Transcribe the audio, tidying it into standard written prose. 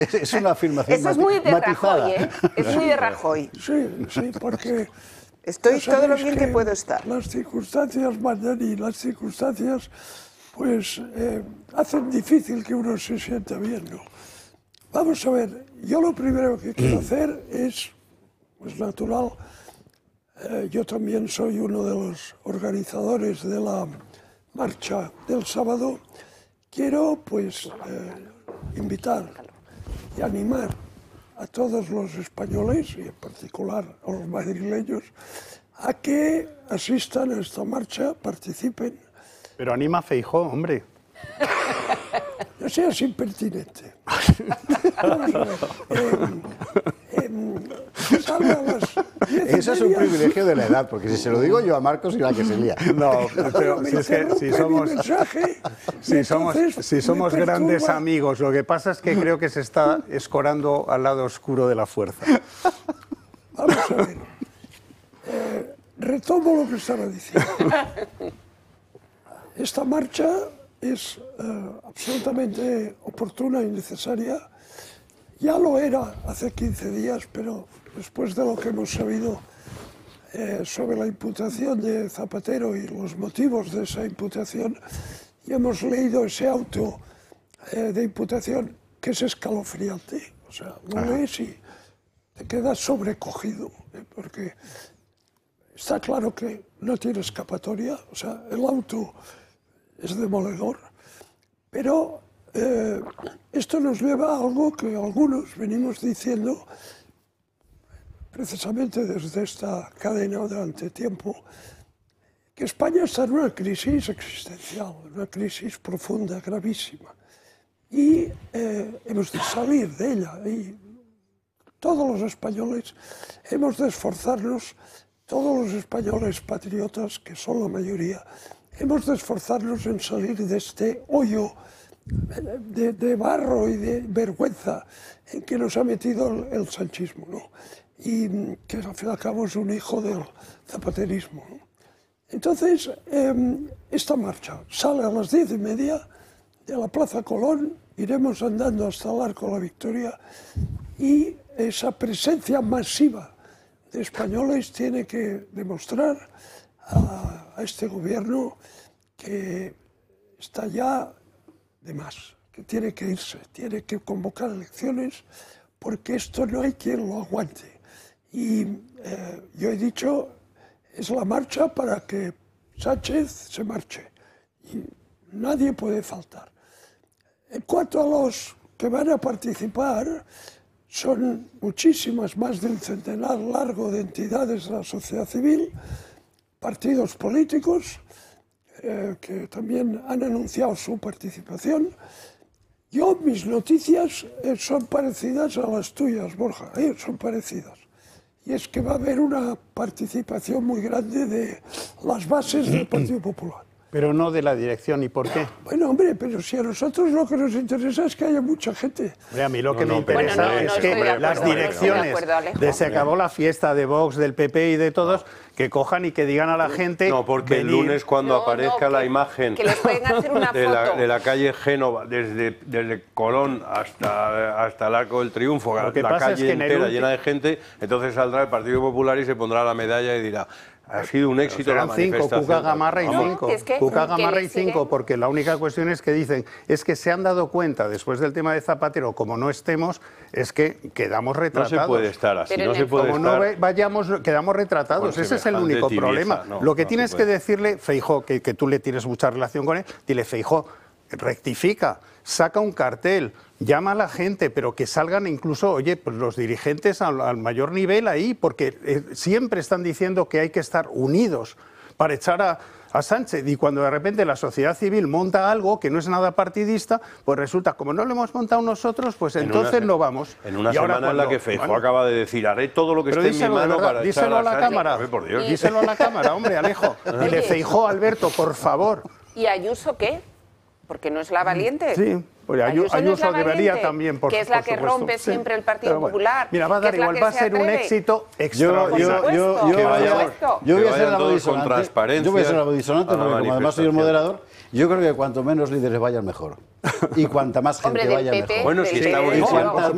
Es una afirmación Eso es muy de matizada. Rajoy, ¿eh? Es muy de Rajoy. Sí, porque... Estoy ya todo lo sabéis bien que puedo estar. Las circunstancias mandan y las circunstancias pues hacen difícil que uno se sienta bien, ¿no? Vamos a ver, yo lo primero que quiero hacer es, pues natural, yo también soy uno de los organizadores de la marcha del sábado. Quiero pues invitar y animar a todos los españoles, y en particular a los madrileños, a que asistan a esta marcha, participen. Pero anima a Feijóo, hombre. No seas impertinente. Vamos a ver. Sale a las 10:30. Eso es un privilegio de la edad, porque si se lo digo yo a Marcos, irá que se lía. No, pero Me si es que interrumpe mi mensaje, si somos me grandes perturba. amigos, lo que pasa es que creo que se está escorando al lado oscuro de la fuerza. Vamos a ver. Retomo lo que estaba diciendo. Esta marcha es absolutamente oportuna y necesaria. Ya lo era hace 15 días, pero después de lo que hemos sabido sobre la imputación de Zapatero y los motivos de esa imputación, y hemos leído ese auto de imputación que es escalofriante. O sea, lo lees y te quedas sobrecogido, porque está claro que no tiene escapatoria. O sea, el auto es demoledor, pero esto nos lleva a algo que algunos venimos diciendo precisamente desde esta cadena durante tiempo, que España está en una crisis existencial, una crisis profunda, gravísima, y hemos de salir de ella, y todos los españoles hemos de esforzarnos, todos los españoles patriotas, que son la mayoría, hemos de esforzarnos en salir de este hoyo de barro y de vergüenza en que nos ha metido el sanchismo, ¿no? Y que al fin y al cabo es un hijo del zapaterismo, ¿no? Entonces, esta marcha sale a las 10:30 de la Plaza Colón, iremos andando hasta el Arco de la Victoria, y esa presencia masiva de españoles tiene que demostrar a este gobierno que está ya de más, que tiene que irse, tiene que convocar elecciones, porque esto no hay quien lo aguante. Y yo he dicho, es la marcha para que Sánchez se marche, y nadie puede faltar. En cuanto a los que van a participar, son muchísimas, más de un centenar largo de entidades de la sociedad civil, partidos políticos, que también han anunciado su participación. Yo, mis noticias son parecidas a las tuyas, Borja, son parecidas. Y es que va a haber una participación muy grande de las bases del Partido Popular. Pero no de la dirección, ¿y por qué? Bueno, hombre, pero si a nosotros lo que nos interesa es que haya mucha gente. Hombre, a mí lo que me interesa es que las direcciones, se acabó la fiesta de Vox, del PP y de todos, que cojan y que digan a la gente... No, porque el lunes cuando aparezca la imagen que les pueden hacer una foto de la calle Génova, desde Colón hasta el Arco del Triunfo, la calle entera llena de gente, entonces saldrá el Partido Popular y se pondrá la medalla y dirá... Ha sido un éxito la manifestación. Cuca Gamarra y 5. Cuca Gamarra y 5, porque la única cuestión es que dicen, es que se han dado cuenta, después del tema de Zapatero, como no estemos, es que quedamos retratados. No se puede estar así, no se puede estar... Como no vayamos, quedamos retratados, ese es el único problema. Lo que tienes que decirle, Feijóo, que tú le tienes mucha relación con él, dile, Feijóo, rectifica, saca un cartel, llama a la gente, pero que salgan incluso, oye, pues los dirigentes al mayor nivel ahí, porque siempre están diciendo que hay que estar unidos para echar a Sánchez, y cuando de repente la sociedad civil monta algo que no es nada partidista, pues resulta, como no lo hemos montado nosotros, pues entonces no vamos. En una semana en la que Feijóo acaba de decir, haré todo lo que esté en mi mano para díselo a la cámara, por Dios. Díselo a la cámara, hombre, Alejo. Dile, Feijóo, Alberto, por favor. ¿Y Ayuso qué? Porque no es la valiente. Sí, pues Ayuso no es la debería valiente, también, por que es la que supuesto. rompe siempre el Partido Bueno, Popular. mira, va a dar igual, va a ser un éxito Yo extraordinario. voy a ser la voz disonante. Yo voy a ser la voz disonante, porque como además soy el moderador, yo creo que cuanto menos líderes vayan mejor. Y cuanta más gente vaya mejor. Bueno, si está bonito.